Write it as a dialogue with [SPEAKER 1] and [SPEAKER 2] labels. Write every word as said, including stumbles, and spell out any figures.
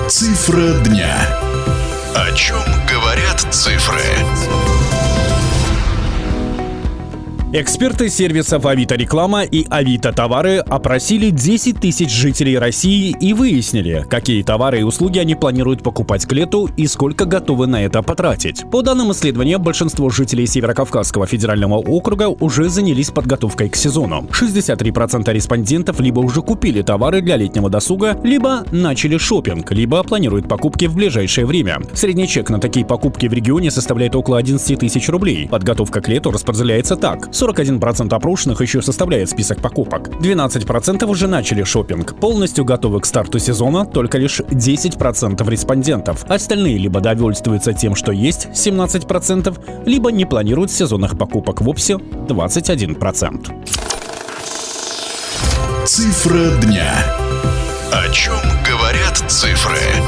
[SPEAKER 1] Цифра дня. О чем говорят цифры?
[SPEAKER 2] Эксперты сервисов Авито Реклама и Авито Товары опросили десять тысяч жителей России и выяснили, какие товары и услуги они планируют покупать к лету и сколько готовы на это потратить. По данным исследования, большинство жителей Северокавказского федерального округа уже занялись подготовкой к сезону. шестьдесят три процента респондентов либо уже купили товары для летнего досуга, либо начали шопинг, либо планируют покупки в ближайшее время. Средний чек на такие покупки в регионе составляет около одиннадцать тысяч рублей. Подготовка к лету распределяется так. сорок один процент опрошенных еще составляет список покупок. двенадцать процентов уже начали шопинг. Полностью готовы к старту сезона только лишь десять процентов респондентов. Остальные либо довольствуются тем, что есть, семнадцать процентов, либо не планируют сезонных покупок вовсе, двадцать один процент.
[SPEAKER 1] Цифра дня. О чем говорят цифры?